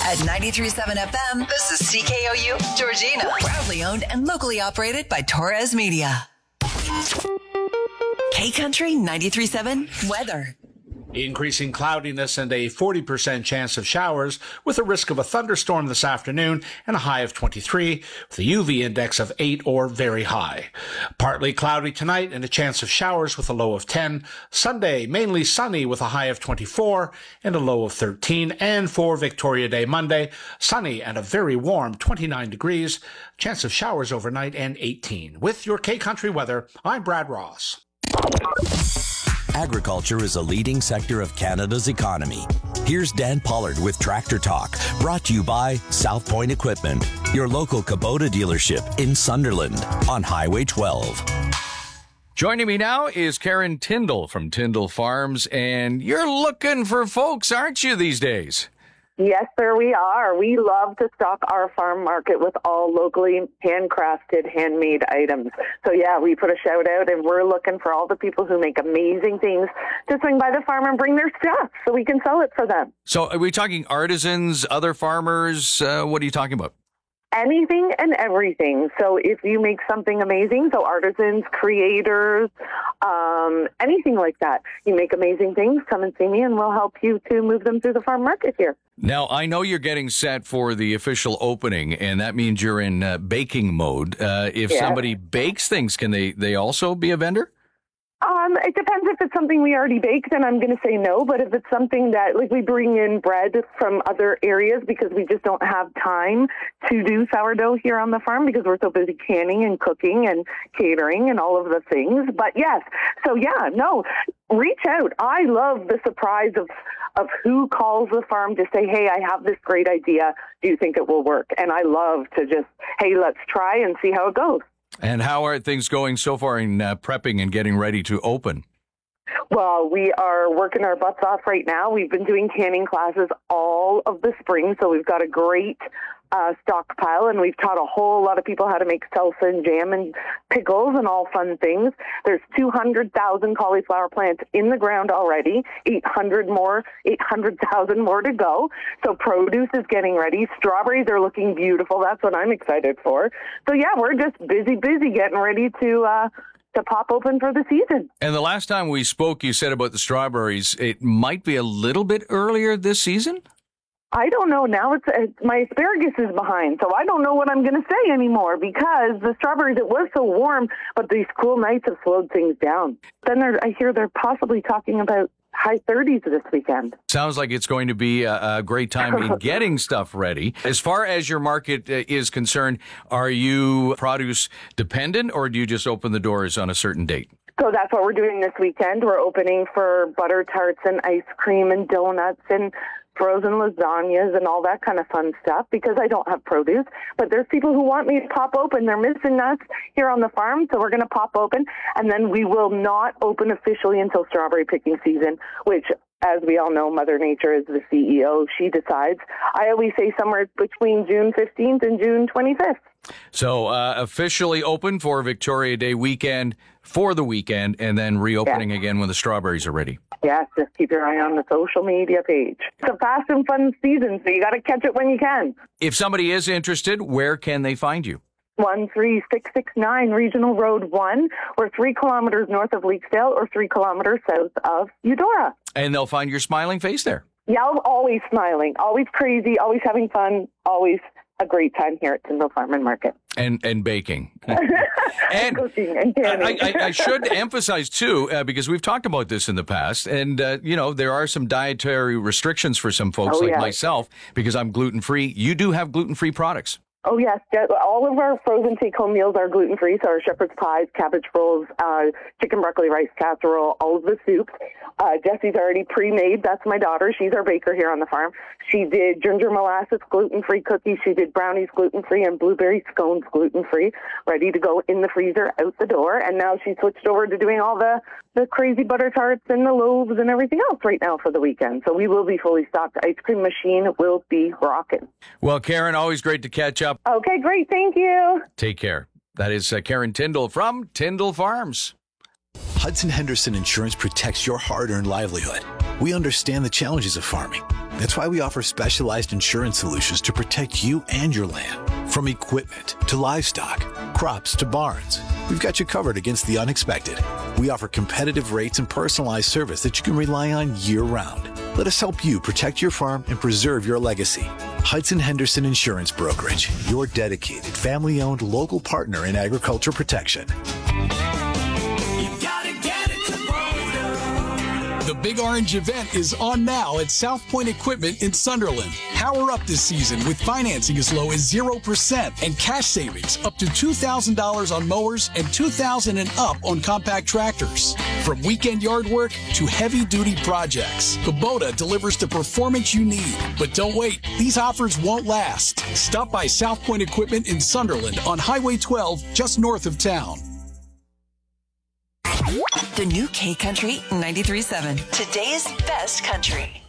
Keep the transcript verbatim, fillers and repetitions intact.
At ninety-three point seven F M, this is C K O U Georgina. Proudly owned and locally operated by Torres Media. K-Country ninety-three point seven weather. Increasing cloudiness and a forty percent chance of showers with a risk of a thunderstorm this afternoon and a high of twenty-three with a U V index of eight or very high. Partly cloudy tonight and a chance of showers with a low of ten. Sunday, mainly sunny with a high of twenty-four and a low of thirteen. And for Victoria Day Monday, sunny and a very warm twenty-nine degrees. Chance of showers overnight and eighteen. With your K-Country weather, I'm Brad Ross. Agriculture is a leading sector of Canada's economy. Here's Dan Pollard with Tractor Talk, brought to you by South Point Equipment, your local Kubota dealership in Sunderland on Highway twelve. Joining me now is Karen Tyndall from Tyndall Farms, and you're looking for folks, aren't you, these days? Yes, sir, we are. We love to stock our farm market with all locally handcrafted, handmade items. So, yeah, we put a shout out, and we're looking for all the people who make amazing things to swing by the farm and bring their stuff so we can sell it for them. So are we talking artisans, other farmers? Uh, what are you talking about? Anything and everything. So if you make something amazing, so artisans, creators, um, anything like that, you make amazing things, come and see me and we'll help you to move them through the farm market here. Now, I know you're getting set for the official opening, and that means you're in uh, baking mode. Uh, if yes. somebody bakes things, can they, they also be a vendor? Um, it depends. If it's something we already bake, then I'm going to say no. But if it's something that, like, we bring in bread from other areas because we just don't have time to do sourdough here on the farm because we're so busy canning and cooking and catering and all of the things. But yes, so yeah, no, reach out. I love the surprise of, of who calls the farm to say, hey, I have this great idea. Do you think it will work? And I love to just, hey, let's try and see how it goes. And how are things going so far in uh, prepping and getting ready to open? Well, we are working our butts off right now. We've been doing canning classes all of the spring, so we've got a great uh, stockpile, and we've taught a whole lot of people how to make salsa and jam and pickles and all fun things. There's two hundred thousand cauliflower plants in the ground already, eight hundred more, eight hundred thousand more to go. So produce is getting ready. Strawberries are looking beautiful. That's what I'm excited for. So yeah, we're just busy, busy getting ready to uh, to pop open for the season. And the last time we spoke, you said about the strawberries, it might be a little bit earlier this season? I don't know. Now it's uh, my asparagus is behind, so I don't know what I'm going to say anymore because the strawberries, it was so warm, but these cool nights have slowed things down. Then I hear they're possibly talking about high thirties this weekend. Sounds like it's going to be a, a great time in getting stuff ready. As far as your market uh, is concerned, are you produce dependent or do you just open the doors on a certain date? So that's what we're doing this weekend. We're opening for butter tarts and ice cream and donuts and frozen lasagnas and all that kind of fun stuff because I don't have produce. But there's people who want me to pop open. They're missing us here on the farm, so we're going to pop open. And then we will not open officially until strawberry picking season, which, as we all know, Mother Nature is the C E O. She decides. I always say somewhere between June fifteenth and June twenty-fifth. So uh, officially open for Victoria Day weekend for the weekend and then reopening yes. again when the strawberries are ready. Yes, just keep your eye on the social media page. It's a fast and fun season, so you got to catch it when you can. If somebody is interested, where can they find you? one three six six nine Regional Road one. We're three kilometers north of Leaksdale or three kilometers south of Eudora. And they'll find your smiling face there. Yeah, I'm always smiling, always crazy, always having fun, always a great time here at Tyndall Farm and Market. And and baking. and cooking and canning. I, I, I should emphasize, too, uh, because we've talked about this in the past, and, uh, you know, there are some dietary restrictions for some folks oh, like yeah. myself, because I'm gluten-free. You do have gluten-free products. Oh, yes. All of our frozen take-home meals are gluten-free, so our shepherd's pies, cabbage rolls, uh, chicken broccoli rice casserole, all of the soups. Uh, Jessie's already pre-made. That's my daughter. She's our baker here on the farm. She did ginger molasses gluten-free cookies. She did brownies gluten-free and blueberry scones gluten-free, ready to go in the freezer, out the door. And now she switched over to doing all the, the crazy butter tarts and the loaves and everything else right now for the weekend. So we will be fully stocked. The ice cream machine will be rocking. Well, Karen, always great to catch up. Okay, great. Thank you. Take care. That is uh, Karen Tyndall from Tyndall Farms. Hudson Henderson Insurance protects your hard-earned livelihood. We understand the challenges of farming. That's why we offer specialized insurance solutions to protect you and your land. From equipment to livestock, crops to barns, we've got you covered against the unexpected. We offer competitive rates and personalized service that you can rely on year-round. Let us help you protect your farm and preserve your legacy. Hudson Henderson Insurance Brokerage, your dedicated, family-owned local partner in agriculture protection. The Big Orange event is on now at South Point Equipment in Sunderland. Power up this season with financing as low as zero percent and cash savings up to two thousand dollars on mowers and two thousand dollars and up on compact tractors. From weekend yard work to heavy-duty projects, Kubota delivers the performance you need. But don't wait, these offers won't last. Stop by South Point Equipment in Sunderland on Highway twelve, just north of town. The new K Country ninety-three point seven. Today's best country.